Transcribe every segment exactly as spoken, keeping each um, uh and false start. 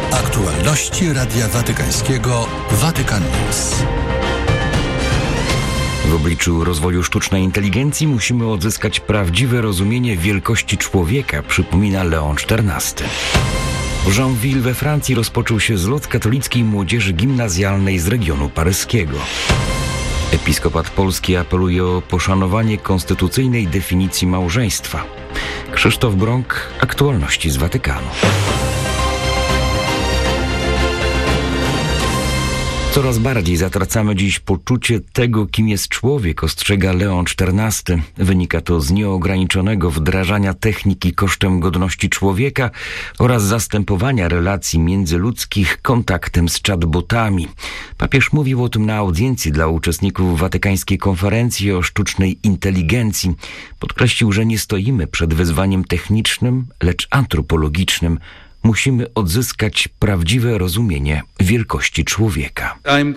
Aktualności Radia Watykańskiego Vatican News. W obliczu rozwoju sztucznej inteligencji musimy odzyskać prawdziwe rozumienie wielkości człowieka, przypomina Leon czternasty. W Joinville we Francji rozpoczął się zlot katolickiej młodzieży gimnazjalnej z regionu paryskiego. Episkopat Polski apeluje o poszanowanie konstytucyjnej definicji małżeństwa. Krzysztof Brąk, aktualności z Watykanu. Coraz bardziej zatracamy dziś poczucie tego, kim jest człowiek, ostrzega Leon czternasty. Wynika to z nieograniczonego wdrażania techniki kosztem godności człowieka oraz zastępowania relacji międzyludzkich kontaktem z chatbotami. Papież mówił o tym na audiencji dla uczestników watykańskiej konferencji o sztucznej inteligencji. Podkreślił, że nie stoimy przed wyzwaniem technicznym, lecz antropologicznym. Musimy odzyskać prawdziwe rozumienie wielkości człowieka.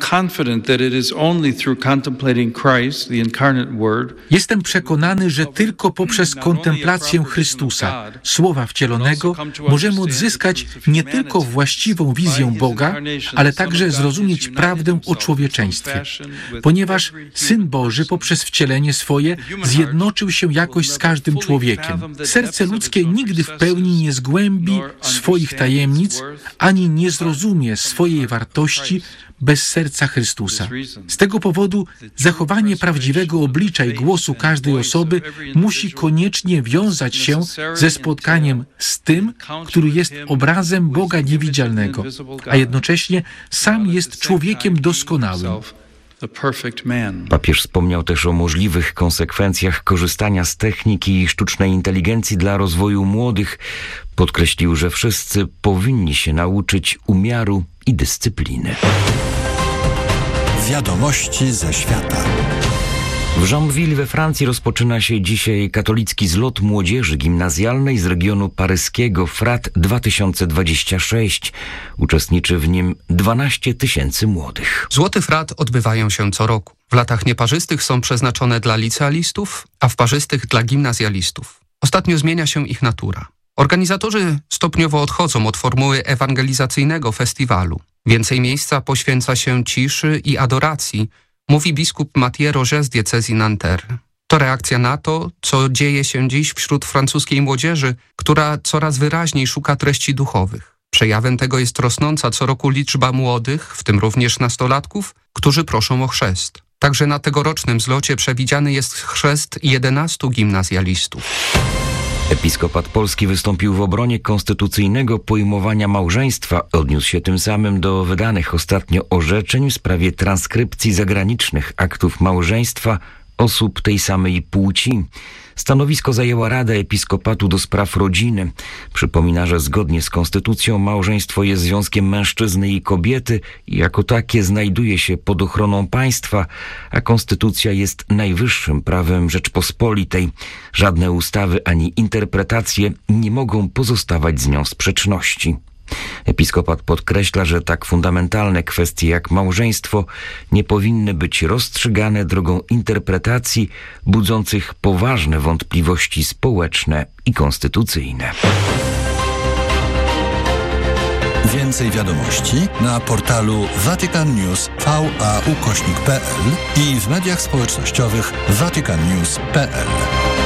Jestem przekonany, że tylko poprzez kontemplację Chrystusa, Słowa wcielonego, możemy odzyskać nie tylko właściwą wizję Boga, ale także zrozumieć prawdę o człowieczeństwie. Ponieważ Syn Boży poprzez wcielenie swoje zjednoczył się jakoś z każdym człowiekiem. Serce ludzkie nigdy w pełni nie zgłębi swoich swoich tajemnic, ani nie zrozumie swojej wartości bez serca Chrystusa. Z tego powodu zachowanie prawdziwego oblicza i głosu każdej osoby musi koniecznie wiązać się ze spotkaniem z tym, który jest obrazem Boga niewidzialnego, a jednocześnie sam jest człowiekiem doskonałym. Papież wspomniał też o możliwych konsekwencjach korzystania z techniki i sztucznej inteligencji dla rozwoju młodych. Podkreślił, że wszyscy powinni się nauczyć umiaru i dyscypliny. Wiadomości ze świata. W Joinville we Francji rozpoczyna się dzisiaj katolicki zlot młodzieży gimnazjalnej z regionu paryskiego F R A T dwa tysiące dwadzieścia sześć. Uczestniczy w nim dwanaście tysięcy młodych. Zloty F R A T odbywają się co roku. W latach nieparzystych są przeznaczone dla licealistów, a w parzystych dla gimnazjalistów. Ostatnio zmienia się ich natura. Organizatorzy stopniowo odchodzą od formuły ewangelizacyjnego festiwalu. Więcej miejsca poświęca się ciszy i adoracji, mówi biskup Mathieu Roger z diecezji Nanterre. To reakcja na to, co dzieje się dziś wśród francuskiej młodzieży, która coraz wyraźniej szuka treści duchowych. Przejawem tego jest rosnąca co roku liczba młodych, w tym również nastolatków, którzy proszą o chrzest. Także na tegorocznym zlocie przewidziany jest chrzest jedenastu gimnazjalistów. Episkopat Polski wystąpił w obronie konstytucyjnego pojmowania małżeństwa. Odniósł się tym samym do wydanych ostatnio orzeczeń w sprawie transkrypcji zagranicznych aktów małżeństwa osób tej samej płci. Stanowisko zajęła Rada Episkopatu do spraw rodziny. Przypomina, że zgodnie z konstytucją małżeństwo jest związkiem mężczyzny i kobiety i jako takie znajduje się pod ochroną państwa, a konstytucja jest najwyższym prawem Rzeczpospolitej. Żadne ustawy ani interpretacje nie mogą pozostawać z nią sprzeczności. Episkopat podkreśla, że tak fundamentalne kwestie jak małżeństwo nie powinny być rozstrzygane drogą interpretacji budzących poważne wątpliwości społeczne i konstytucyjne. Więcej wiadomości na portalu Vatican News V A ukośnik kropka p l i w mediach społecznościowych vatican news kropka p l.